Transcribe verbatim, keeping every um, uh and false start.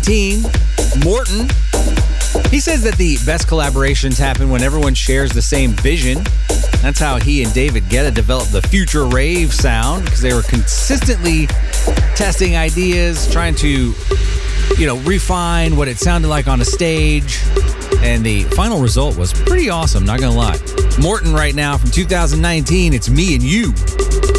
nineteen. Morten. He says that the best collaborations happen when everyone shares the same vision. That's how he and David Guetta developed the Future Rave sound, because they were consistently testing ideas, trying to, you know, refine what it sounded like on a stage. And the final result was pretty awesome, not gonna lie. Morten right now from two thousand nineteen, it's Me and You.